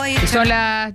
Son las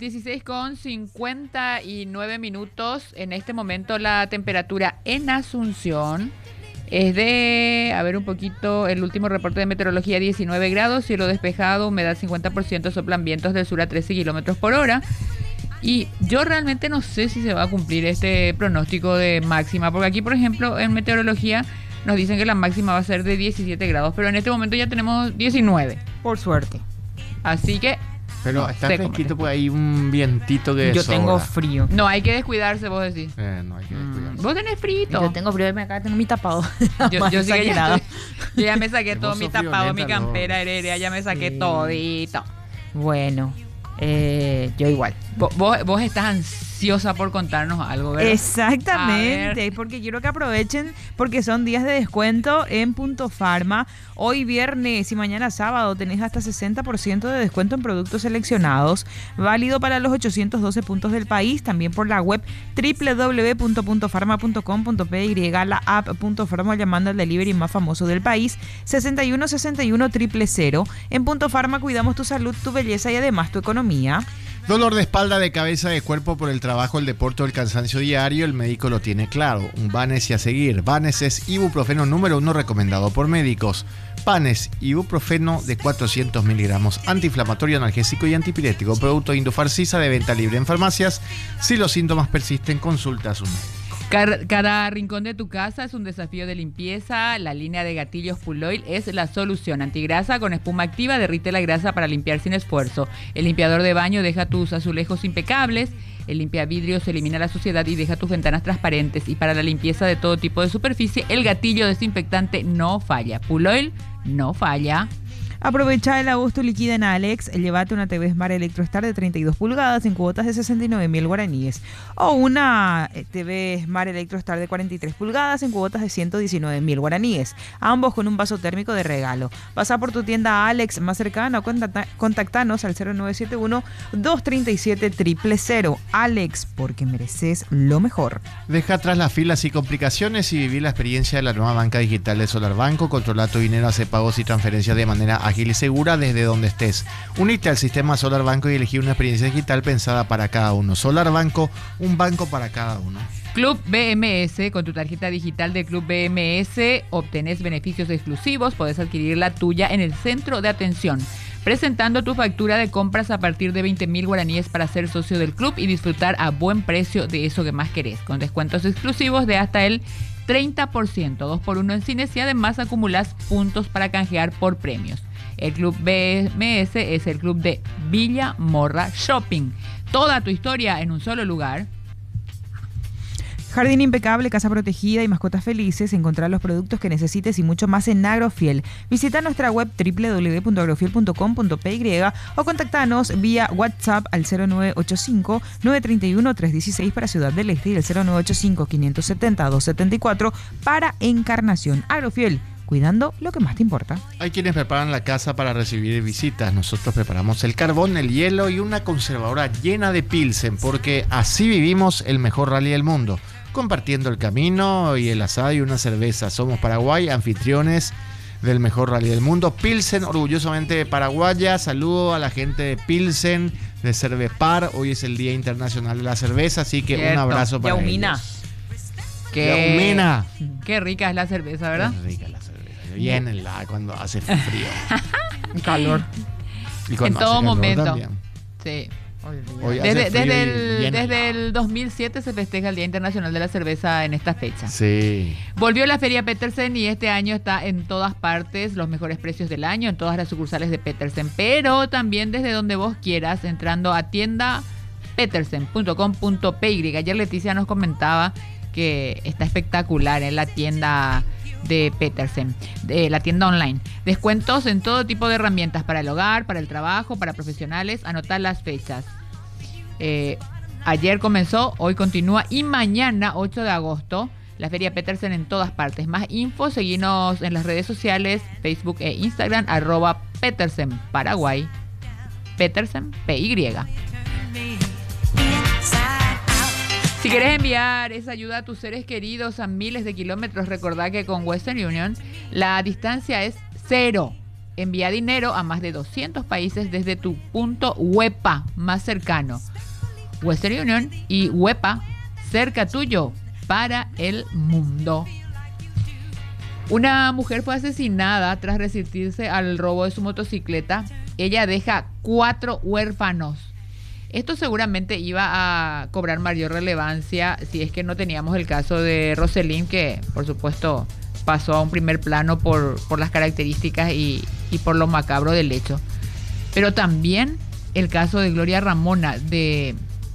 16:59 en este momento la temperatura en Asunción es de, a ver un poquito, el último reporte de meteorología, 19 grados, cielo despejado, humedad 50%, soplan vientos del sur a 13 kilómetros por hora. Y yo realmente no sé si se va a cumplir este pronóstico de máxima, porque aquí, por ejemplo, en meteorología nos dicen que la máxima va a ser de 17 grados, pero en este momento ya tenemos 19. Por suerte. Así que... Pero está fresquito, pues hay un vientito que yo sobra. tengo frío. No, hay que descuidarse, vos decís. No hay que descuidarse. Vos tenés frío. Yo tengo frío, acá tengo mi tapado. Yo sí que yo ya me saqué todo Vos mi sos tapado, mi friolenta, campera heredia, ya me saqué todito. Bueno, yo igual. Vos estás ansiosa por contarnos algo, ¿verdad? Exactamente, porque quiero que aprovechen porque son días de descuento en Punto Pharma. Hoy viernes y mañana sábado tenés hasta 60% de descuento en productos seleccionados, válido para los 812 puntos del país, también por la web www.puntofarma.com.py, la app Punto Pharma, llamando al delivery más famoso del país, 6161-000. En Punto Pharma cuidamos tu salud, tu belleza y además tu economía. Dolor de espalda, de cabeza, de cuerpo por el trabajo, el deporte o el cansancio diario, el médico lo tiene claro. Un Banes y a seguir. Banes es ibuprofeno número 1 recomendado por médicos. Banes, ibuprofeno de 400 miligramos, antiinflamatorio, analgésico y antipirético. Producto Indofarcisa, de venta libre en farmacias. Si los síntomas persisten, consulta a su médico. Cada rincón de tu casa es un desafío de limpieza. La línea de gatillos Full Oil es la solución. Antigrasa con espuma activa, derrite la grasa para limpiar sin esfuerzo. El limpiador de baño deja tus azulejos impecables. El limpiavidrios elimina la suciedad y deja tus ventanas transparentes. Y para la limpieza de todo tipo de superficie, el gatillo desinfectante no falla. Full Oil no falla. Aprovecha el agosto liquida en Alex, llévate una TV Smart Electrostar de 32 pulgadas en cuotas de 69.000 guaraníes o una TV Smart Electrostar de 43 pulgadas en cuotas de 119.000 guaraníes, ambos con un vaso térmico de regalo. Pasa por tu tienda Alex más cercana o contactanos al 0971-237-000. Alex, porque mereces lo mejor. Deja atrás las filas y complicaciones y vivir la experiencia de la nueva banca digital de Solar Banco. Controla tu dinero, hace pagos y transferencias de manera ágil y segura desde donde estés. Unite al sistema Solar Banco y elegí una experiencia digital pensada para cada uno. Solar Banco, un banco para cada uno. Club BMS, con tu tarjeta digital de Club BMS obtenés beneficios exclusivos, podés adquirir la tuya en el centro de atención, presentando tu factura de compras a partir de 20.000 guaraníes para ser socio del club y disfrutar a buen precio de eso que más querés, con descuentos exclusivos de hasta el 30%, 2x1 en cines y además acumulás puntos para canjear por premios. El Club BMS es el club de Villa Morra Shopping. Toda tu historia en un solo lugar. Jardín impecable, casa protegida y mascotas felices. Encontrar los productos que necesites y mucho más en Agrofiel. Visita nuestra web www.agrofiel.com.py o contactanos vía WhatsApp al 0985-931-316 para Ciudad del Este y el 0985-570-274 para Encarnación. Agrofiel, cuidando lo que más te importa. Hay quienes preparan la casa para recibir visitas. Nosotros preparamos el carbón, el hielo y una conservadora llena de Pilsen, porque así vivimos el mejor rally del mundo, compartiendo el camino y el asado y una cerveza. Somos Paraguay, anfitriones del mejor rally del mundo. Pilsen, orgullosamente paraguaya. Saludo a la gente de Pilsen, de Cervepar. Hoy es el Día Internacional de la Cerveza, así que Cierto. un abrazo para Yaumina. ellos. Qué Yaumina. Qué rica es la cerveza, ¿verdad? Qué rica la cerveza. Bien helada cuando hace frío. Calor. Y cuando En todo hace calor momento. también. Sí. Hoy hace frío y bien Desde helado. el 2007 se festeja el Día Internacional de la Cerveza en esta fecha. Sí. Volvió la Feria Petersen y este año está en todas partes, los mejores precios del año, en todas las sucursales de Petersen, pero también desde donde vos quieras, entrando a tiendapetersen.com.py. Ayer Leticia nos comentaba que está espectacular en la tienda de Petersen, de la tienda online. Descuentos en todo tipo de herramientas para el hogar, para el trabajo, para profesionales. Anotar las fechas. Ayer comenzó, hoy continúa y mañana 8 de agosto la Feria Petersen en todas partes. Más info, seguinos en las redes sociales, Facebook e Instagram, @Petersen Paraguay, Petersen PY. Si quieres enviar esa ayuda a tus seres queridos a miles de kilómetros, recordá que con Western Union la distancia es cero. Envía dinero a más de 200 países desde tu punto WEPA más cercano. Western Union y WEPA cerca tuyo para el mundo. Una mujer fue asesinada tras resistirse al robo de su motocicleta. Ella deja 4 huérfanos. Esto seguramente iba a cobrar mayor relevancia si es que no teníamos el caso de Roselyn, que por supuesto pasó a un primer plano por las características y por lo macabro del hecho. Pero también el caso de Gloria Ramona, de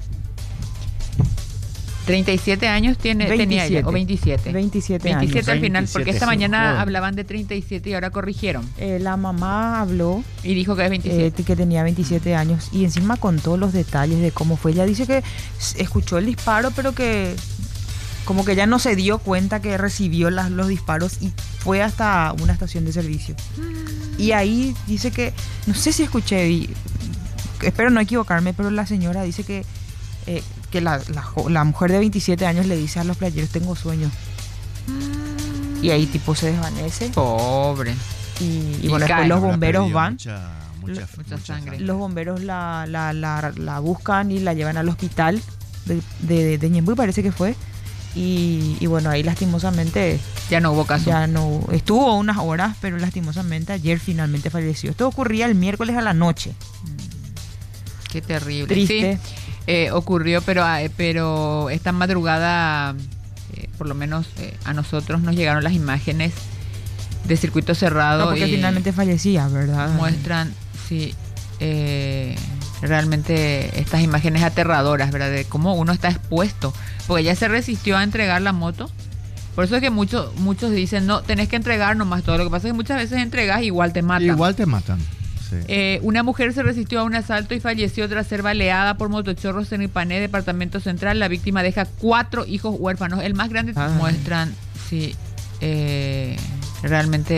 37 años tenía ella, o 27. 27 años. 27 al final, 27, porque esta sí, mañana joven. hablaban de 37 y ahora corrigieron. La mamá habló Y dijo que es 27. que tenía 27 años y encima contó los detalles de cómo fue. Ella dice que escuchó el disparo, pero que como que ella no se dio cuenta que recibió los disparos y fue hasta una estación de servicio. Y ahí dice que, no sé si escuché, espero no equivocarme, pero la señora dice que la mujer de 27 años le dice a los playeros, tengo sueño. Y ahí tipo se desvanece. Pobre. Y Y bueno, cae. después los Habrá bomberos perdido van. mucha sangre. Los bomberos la buscan y la llevan al hospital de Ñemby, parece que fue. Y bueno, ahí lastimosamente Ya no hubo caso. ya no estuvo unas horas, pero lastimosamente ayer finalmente falleció. Esto ocurría el miércoles a la noche. Qué terrible. Triste. Sí, ocurrió, pero esta madrugada, por lo menos a nosotros nos llegaron las imágenes de circuito cerrado. No, porque y finalmente fallecía, ¿verdad? muestran, sí, realmente estas imágenes aterradoras, ¿verdad? De cómo uno está expuesto. Porque ella se resistió a entregar la moto. Por eso es que muchos dicen, no, tenés que entregar nomás todo. Lo que pasa es que muchas veces entregas y igual te matan. Igual te matan. Sí. Una mujer se resistió a un asalto y falleció tras ser baleada por motochorros en Ipané, departamento central. La víctima deja 4 hijos huérfanos. El más grande muestran, sí, realmente